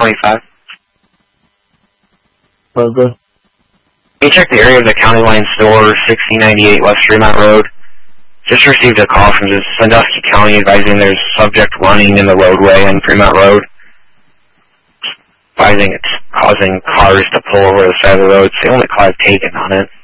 25. Okay. Can you check the area of the County Line store, 1698 West Fremont Road? Just received a call from Sandusky County advising there's subject running in the roadway on Fremont Road. Advising it's causing cars to pull over the side of the road. It's the only call I've taken on it.